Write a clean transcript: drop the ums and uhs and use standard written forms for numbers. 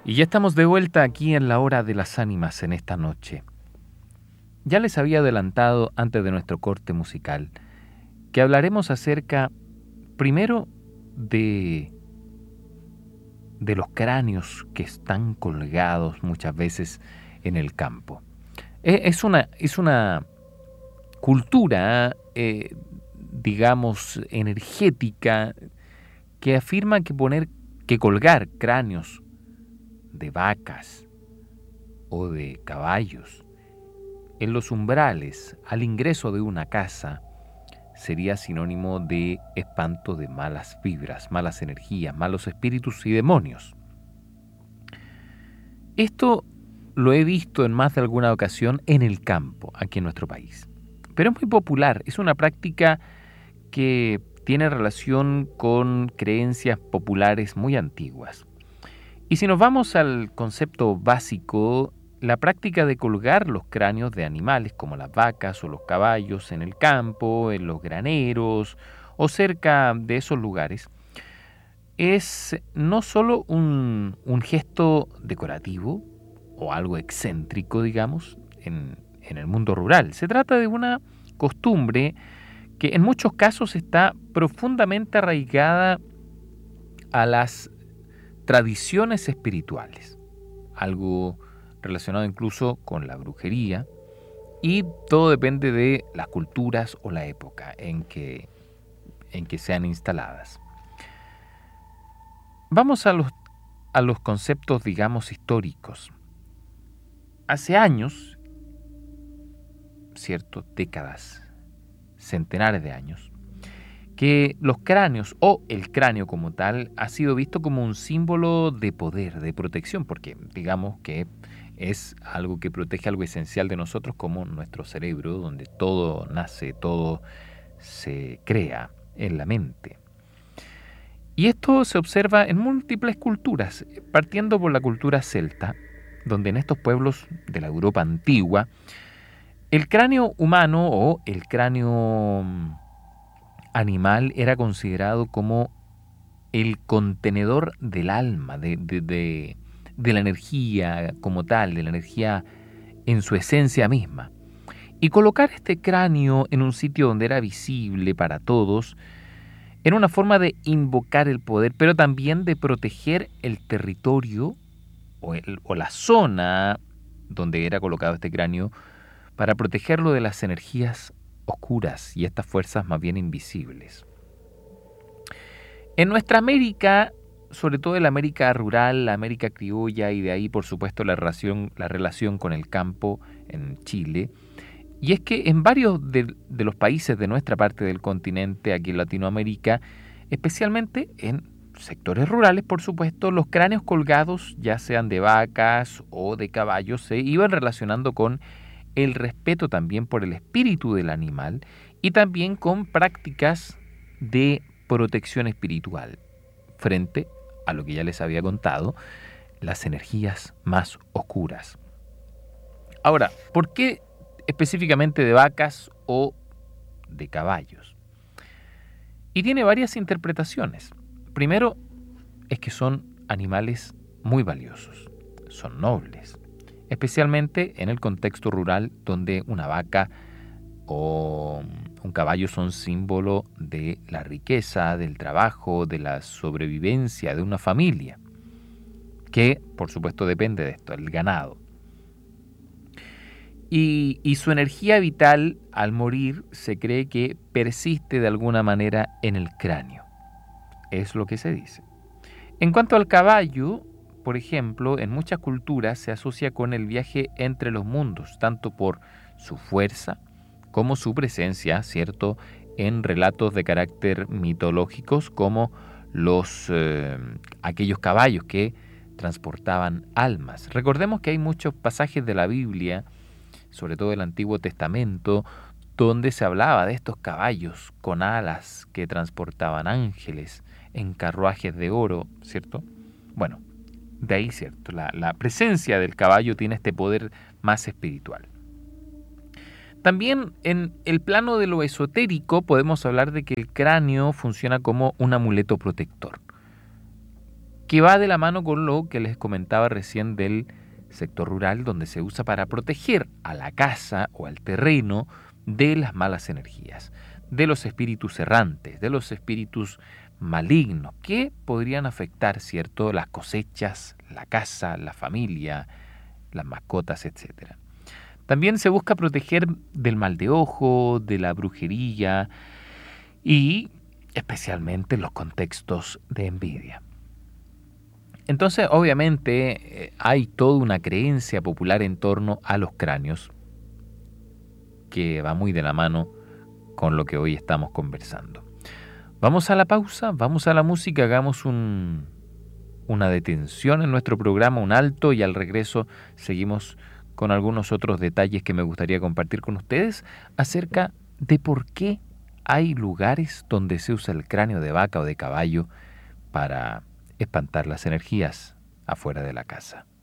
Y ya estamos de vuelta aquí en la hora de las ánimas en esta noche. Ya les había adelantado antes de nuestro corte musical que hablaremos acerca, primero, de, de los cráneos que están colgados muchas veces en el campo. Es una cultura, digamos, energética que afirma que colgar cráneos de vacas o de caballos en los umbrales al ingreso de una casa sería sinónimo de espanto de malas vibras, malas energías, malos espíritus y demonios. Esto lo he visto en más de alguna ocasión en el campo, aquí en nuestro país. Pero es muy popular, es una práctica que tiene relación con creencias populares muy antiguas. Y si nos vamos al concepto básico, la práctica de colgar los cráneos de animales como las vacas o los caballos en el campo, en los graneros o cerca de esos lugares, es no solo un gesto decorativo o algo excéntrico, digamos, en el mundo rural. Se trata de una costumbre que en muchos casos está profundamente arraigada a las tradiciones espirituales, algo relacionado incluso con la brujería, y todo depende de las culturas o la época en que sean instaladas. Vamos a los conceptos, digamos, históricos. Hace años, cierto, décadas, centenares de años, que los cráneos o el cráneo como tal ha sido visto como un símbolo de poder, de protección, porque digamos que es algo que protege algo esencial de nosotros como nuestro cerebro, donde todo nace, todo se crea en la mente. Y esto se observa en múltiples culturas, partiendo por la cultura celta, donde en estos pueblos de la Europa antigua, el cráneo humano o el cráneo animal era considerado como el contenedor del alma, de la energía como tal, de la energía en su esencia misma. Y colocar este cráneo en un sitio donde era visible para todos era una forma de invocar el poder, pero también de proteger el territorio o la zona donde era colocado este cráneo para protegerlo de las energías oscuras y estas fuerzas más bien invisibles. En nuestra América, sobre todo en la América rural, la América criolla y de ahí por supuesto la relación con el campo en Chile, y es que en varios de los países de nuestra parte del continente, aquí en Latinoamérica, especialmente en sectores rurales, por supuesto, los cráneos colgados, ya sean de vacas o de caballos, se iban relacionando con el respeto también por el espíritu del animal y también con prácticas de protección espiritual frente a lo que ya les había contado, las energías más oscuras. Ahora, ¿por qué específicamente de vacas o de caballos? Y tiene varias interpretaciones. Primero, es que son animales muy valiosos, son nobles, especialmente en el contexto rural donde una vaca o un caballo son símbolo de la riqueza, del trabajo, de la sobrevivencia de una familia, que por supuesto depende de esto, el ganado. Y su energía vital al morir se cree que persiste de alguna manera en el cráneo. Es lo que se dice. En cuanto al caballo, por ejemplo, en muchas culturas se asocia con el viaje entre los mundos, tanto por su fuerza como su presencia, ¿cierto?, en relatos de carácter mitológicos como aquellos caballos que transportaban almas. Recordemos que hay muchos pasajes de la Biblia, sobre todo del Antiguo Testamento, donde se hablaba de estos caballos con alas que transportaban ángeles en carruajes de oro, ¿cierto? Bueno, de ahí, ¿cierto? La presencia del caballo tiene este poder más espiritual. También en el plano de lo esotérico podemos hablar de que el cráneo funciona como un amuleto protector. que va de la mano con lo que les comentaba recién del sector rural, donde se usa para proteger a la casa o al terreno de las malas energías, de los espíritus errantes, de los espíritus malignos que podrían afectar, ¿cierto?, las cosechas, la casa, la familia, las mascotas, etcétera. También se busca proteger del mal de ojo, de la brujería y especialmente en los contextos de envidia. Entonces, obviamente, hay toda una creencia popular en torno a los cráneos que va muy de la mano con lo que hoy estamos conversando. Vamos a la pausa, vamos a la música, hagamos una detención en nuestro programa, un alto, y al regreso seguimos con algunos otros detalles que me gustaría compartir con ustedes acerca de por qué hay lugares donde se usa el cráneo de vaca o de caballo para espantar las energías afuera de la casa.